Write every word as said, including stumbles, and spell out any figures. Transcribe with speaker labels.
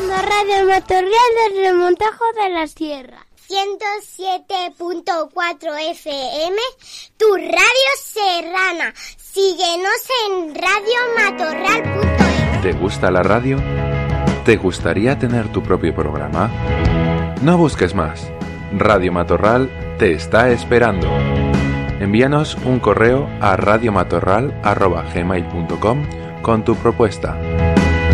Speaker 1: escuchando Radio Matorral desde Montejo de la Sierra.
Speaker 2: ciento siete punto cuatro F M, tu radio serrana. Síguenos en radio matorral punto es.
Speaker 3: ¿Te gusta la radio? ¿Te gustaría tener tu propio programa? No busques más. Radio Matorral te está esperando. Envíanos un correo a radiomatorral arroba gmail punto com con tu propuesta.